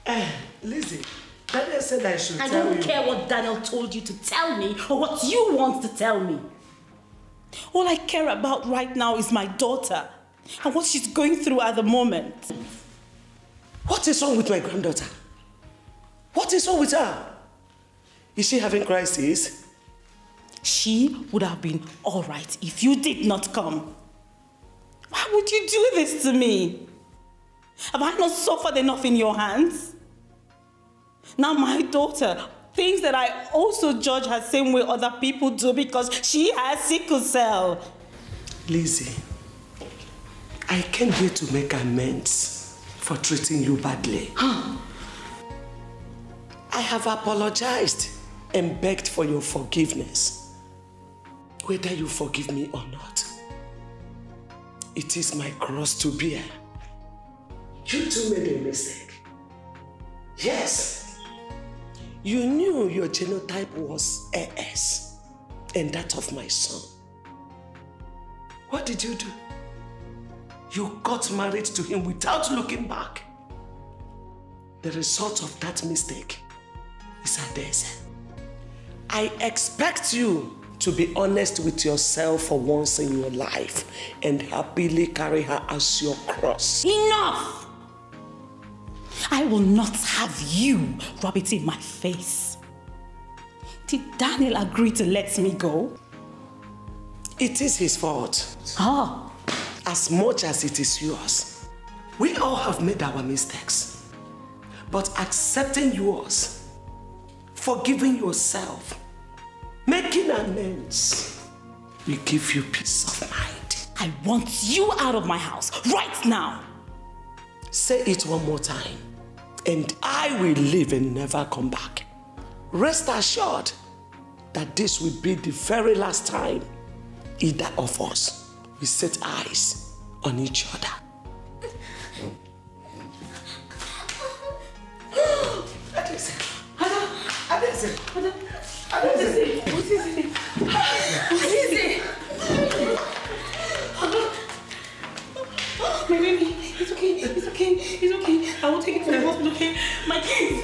Lizzie, Daniel said I should tell you. I don't care what Daniel told you to tell me or what you want to tell me. All I care about right now is my daughter and what she's going through at the moment. What is wrong with my granddaughter? What is wrong with her? Is she having crisis? She would have been all right if you did not come. Why would you do this to me? Have I not suffered enough in your hands? Now my daughter thinks that I also judge her same way other people do because she has sickle cell. Lizzie, I came here to make amends for treating you badly. I have apologized and begged for your forgiveness. Whether you forgive me or not, it is my cross to bear. You too made a mistake. Yes. You knew your genotype was AS and that of my son. What did you do? You got married to him without looking back. The result of that mistake is Adaeze. I expect you to be honest with yourself for once in your life and happily carry her as your cross. Enough! I will not have you rub it in my face. Did Daniel agree to let me go? It is his fault. Oh. As much as it is yours. We all have made our mistakes. But accepting yours, forgiving yourself, making amends, will give you peace of mind. I want you out of my house right now. Say it one more time, and I will leave and never come back. Rest assured that this will be the very last time either of us will set eyes on each other. Adaeze! What is it? My baby, it's okay. I will take it to the hospital, okay? My kids.